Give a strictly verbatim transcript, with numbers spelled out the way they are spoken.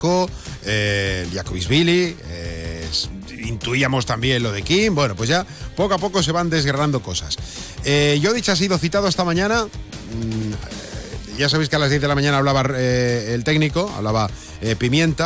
eh, Jacobisvili, eh, intuíamos también lo de Kim. Bueno, pues ya poco a poco se van desgranando cosas. Eh, Jodic ha sido citado esta mañana. Mm, ya sabéis que a las diez de la mañana hablaba eh, el técnico, hablaba eh, Pimienta.